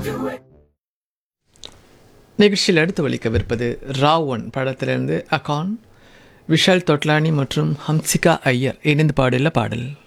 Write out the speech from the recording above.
நிகழ்ச்சியில் அடுத்து ஒலிக்கவிருப்பது ராவன் படத்திலிருந்து அகான், விஷால் தொட்லானி மற்றும் ஹம்சிகா ஐயர் இணைந்து பாடியுள்ள பாடல்.